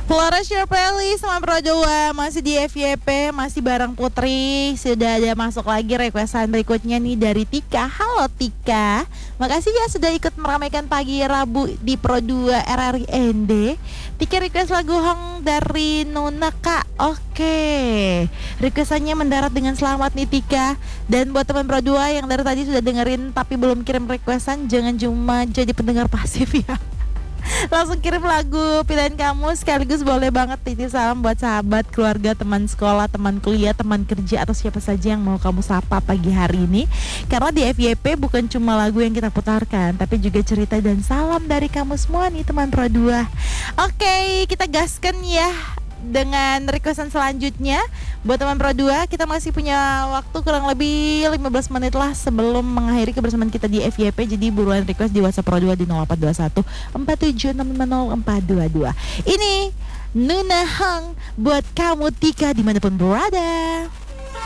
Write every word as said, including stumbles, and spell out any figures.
Flores Your Playlist sama Pro dua masih di F Y P, masih bareng Putri. Sudah ada masuk lagi requestan berikutnya nih dari Tika. Halo Tika, makasih ya sudah ikut meramaikan pagi Rabu di Pro dua R R I N D. Tika request lagu Hong dari Nona Kak. Oke, requestannya mendarat dengan selamat nih Tika. Dan buat teman Pro dua yang dari tadi sudah dengerin tapi belum kirim requestan, jangan cuma jadi pendengar pasif ya. Langsung kirim lagu pilihan kamu, sekaligus boleh banget titip salam buat sahabat, keluarga, teman sekolah, teman kuliah, teman kerja, atau siapa saja yang mau kamu sapa pagi hari ini. Karena di F Y P bukan cuma lagu yang kita putarkan, tapi juga cerita dan salam dari kamu semua nih teman Pro dua. Oke, kita gaskan ya dengan requestan selanjutnya. Buat teman Pro dua, kita masih punya waktu kurang lebih lima belas menit lah sebelum mengakhiri kebersamaan kita di F Y P. Jadi buruan request di WhatsApp Pro dua di nol empat dua satu empat tujuh enam lima nol empat dua dua. Ini Nuna Hang buat kamu Tika dimanapun berada.